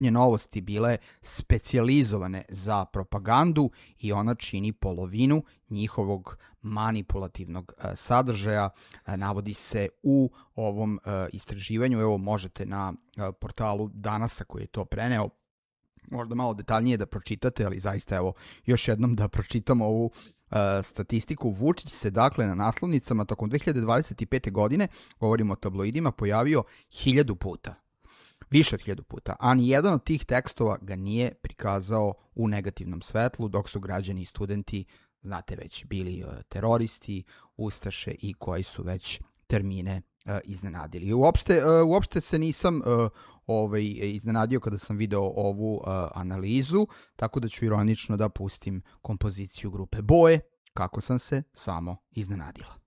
novosti bile specijalizovane za propagandu i ona čini polovinu njihovog manipulativnog sadržaja. Navodi se u ovom istraživanju, evo možete na portalu Danasa koji je to preneo, možda malo detaljnije da pročitate, ali zaista evo još jednom da pročitamo ovu statistiku. Vučić se dakle na naslovnicama tokom 2025. godine, govorimo o tabloidima, pojavio 1000 puta. Više od 1000 puta, a nijedan od tih tekstova ga nije prikazao u negativnom svetlu, dok su građani i studenti, znate već, bili teroristi, ustaše i koji su već termine iznenadili. Uopšte se nisam iznenadio kada sam video ovu analizu, tako da ću ironično da pustim kompoziciju grupe Boje, kako sam se samo iznenadila.